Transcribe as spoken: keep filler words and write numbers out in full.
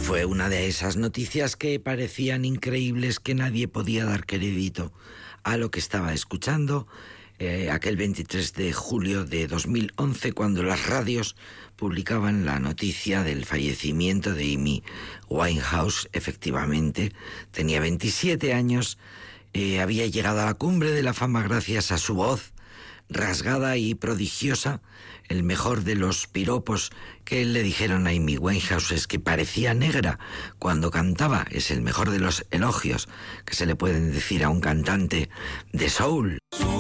Fue una de esas noticias que parecían increíbles, que nadie podía dar crédito a lo que estaba escuchando eh, aquel veintitrés de julio de dos mil once, cuando las radios publicaban la noticia del fallecimiento de Amy Winehouse. Efectivamente, tenía veintisiete años, eh, había llegado a la cumbre de la fama gracias a su voz rasgada y prodigiosa. El mejor de los piropos que le dijeron a Amy Winehouse es que parecía negra cuando cantaba. Es el mejor de los elogios que se le pueden decir a un cantante de soul.